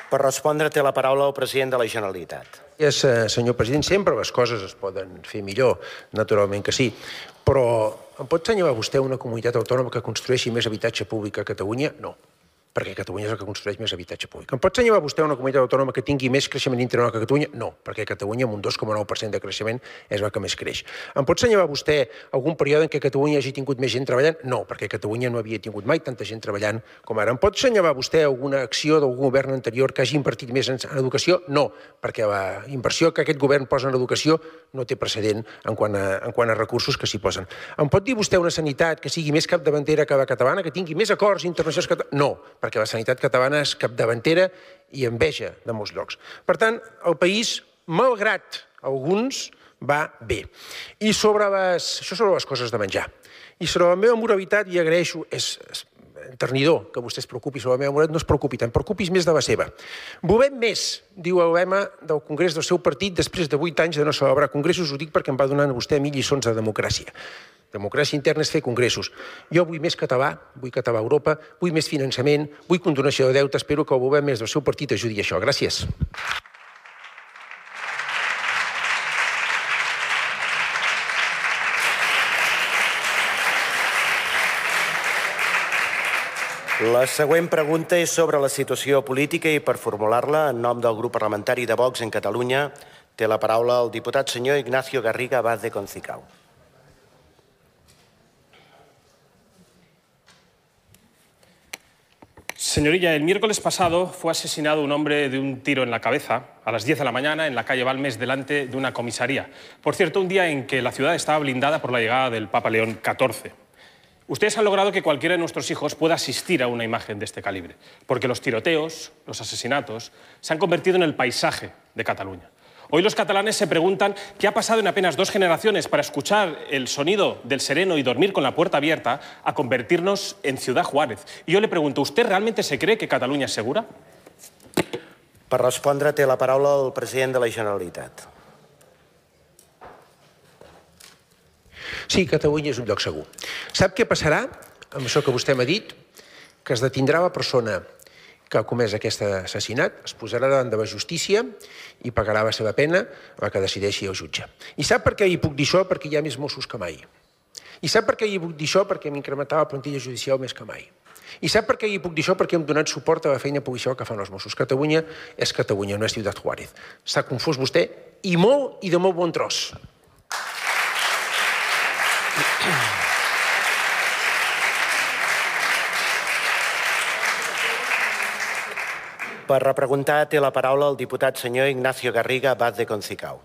Per respondre té la paraula el president de la Generalitat. Senyor president, sempre les coses es poden fer millor, naturalment que sí, però em pot assenyalar vostè una comunitat autònoma que construeixi més habitatge públic a Catalunya? No, perquè Catalunya és el que construeix més habitatge públic. Em pot assenyalar vostè una comunitat autònoma que tingui més creixement interanual que Catalunya? No, perquè Catalunya amb un 2,9% de creixement és la que més creix. Em pot assenyalar vostè algun període en què Catalunya hagi tingut més gent treballant? No, perquè Catalunya no havia tingut mai tanta gent treballant com ara. Em pot assenyalar vostè alguna acció d'algun govern anterior que hagi invertit més en educació? No, perquè la inversió que aquest govern posa en educació no té precedent en quant a recursos que s'hi posen. Em pot dir vostè una sanitat que sigui més capdavantera que la catalana, que tingui més acords internacionals que... No, perquè la sanitat catalana és capdavantera i enveja de molts llocs. Per tant, el país, malgrat alguns, va bé. I sobre les coses de menjar. I sobre la meva moralitat, i agraeixo, és enternidor que vostè es preocupi sobre la meva moralitat, no es preocupi tant, preocupis més de la seva. Volem més, diu el lema del Congrés del seu partit, després de 8 anys de no celebrar congressos, ho dic perquè em va donant vostè a mi lliçons de democràcia. Democràcia interna és fer congressos. Jo vull més català, vull català a Europa, vull més finançament, vull condonació de deute, espero que el govern més del seu partit ajudi a això. Gràcies. La següent pregunta és sobre la situació política i per formular-la en nom del grup parlamentari de Vox en Catalunya té la paraula el diputat senyor Ignacio Garriga Vaz de Concicao. Señoría, el miércoles pasado fue asesinado un hombre de un tiro en la cabeza a las 10 de la mañana en la calle Balmes delante de una comisaría. Por cierto, un día en que la ciudad estaba blindada por la llegada del Papa León XIV. Ustedes han logrado que cualquiera de nuestros hijos pueda asistir a una imagen de este calibre, porque los tiroteos, los asesinatos, se han convertido en el paisaje de Cataluña. Hoy los catalanes se preguntan qué ha pasado en apenas 2 generaciones para escuchar el sonido del sereno y dormir con la puerta abierta a convertirnos en Ciudad Juárez. Y yo le pregunto, ¿usted realmente se cree que Catalunya és segura? Per respondre té la paraula el president de la Generalitat. Sí, Catalunya és un lloc segur. Sap què passarà amb això que vostè m'ha dit? Que es detindrà la persona que ha comès aquest assassinat, es posarà davant de la justícia i pagarà la seva pena, la que decideixi el jutge. I sap per què hi puc dir això? Perquè hi ha més Mossos que mai. I sap per què hi puc dir això? Perquè hem incrementat la plantilla judicial més que mai. I sap per què hi puc dir això? Perquè hem donat suport a la feina policial que fan els Mossos. Catalunya és Catalunya, no és Ciutat Juárez. S'ha confós vostè i molt i de molt bon tros. Per repreguntar té la paraula el diputat senyor Ignacio Garriga Vaz de Concicao.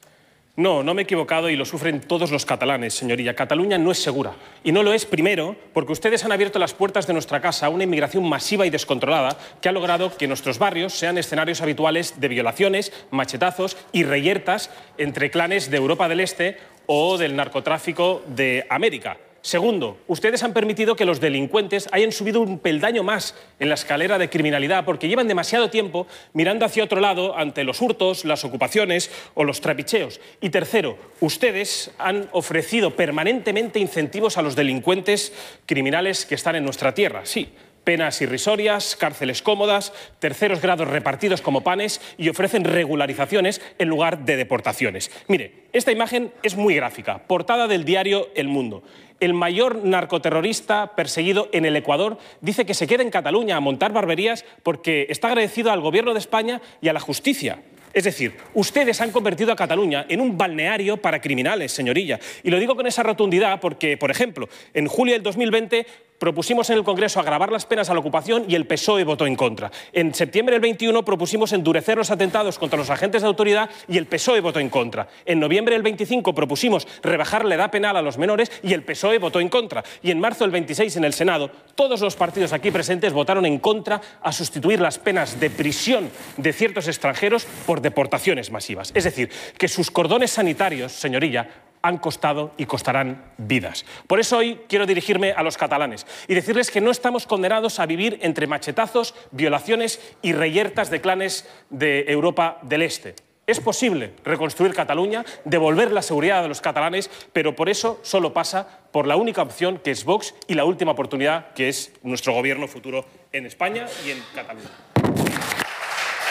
No, no me he equivocado y lo sufren todos los catalanes, señoría. Cataluña no es segura. Y no lo es, primero, porque ustedes han abierto las puertas de nuestra casa a una inmigración masiva y descontrolada que ha logrado que nuestros barrios sean escenarios habituales de violaciones, machetazos y reyertas entre clanes de Europa del Este o del narcotráfico de América. Segundo, ustedes han permitido que los delincuentes hayan subido un peldaño más en la escalera de criminalidad porque llevan demasiado tiempo mirando hacia otro lado ante los hurtos, las ocupaciones o los trapicheos. Y tercero, ustedes han ofrecido permanentemente incentivos a los delincuentes criminales que están en nuestra tierra. Sí, penas irrisorias, cárceles cómodas, terceros grados repartidos como panes y ofrecen regularizaciones en lugar de deportaciones. Mire, esta imagen es muy gráfica, portada del diario El Mundo. El mayor narcoterrorista perseguido en el Ecuador dice que se queda en Cataluña a montar barberías porque está agradecido al gobierno de España y a la justicia. Es decir, ustedes han convertido a Cataluña en un balneario para criminales, señorilla. Y lo digo con esa rotundidad porque, por ejemplo, en julio del 2020 propusimos en el Congreso agravar las penas a la ocupación y el PSOE votó en contra. En septiembre del 21 propusimos endurecer los atentados contra los agentes de autoridad y el PSOE votó en contra. En noviembre del 25 propusimos rebajar la edad penal a los menores y el PSOE votó en contra. Y en marzo del 26 en el Senado, todos los partidos aquí presentes votaron en contra a sustituir las penas de prisión de ciertos extranjeros por deportaciones masivas. Es decir, que sus cordones sanitarios, señorilla, han costado y costarán vidas. Por eso hoy quiero dirigirme a los catalanes y decirles que no estamos condenados a vivir entre machetazos, violaciones y reyertas de clanes de Europa del Este. Es posible reconstruir Cataluña, devolver la seguridad a los catalanes, pero por eso solo pasa por la única opción que es Vox y la última oportunidad que es nuestro gobierno futuro en España y en Cataluña.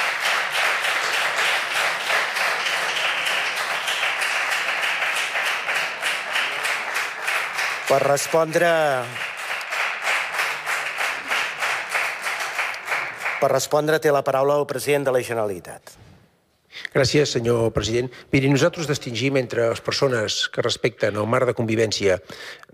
Per respondre té la paraula el president de la Generalitat. Gràcies, senyor president. Miri, nosaltres distingim entre les persones que respecten el marc de convivència